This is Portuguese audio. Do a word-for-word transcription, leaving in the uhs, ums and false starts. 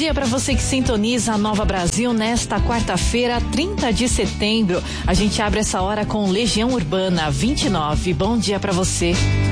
dia para você que sintoniza a Nova Brasil nesta quarta-feira, trinta de setembro. A gente abre essa hora com Legião Urbana vinte e nove. Bom dia para você.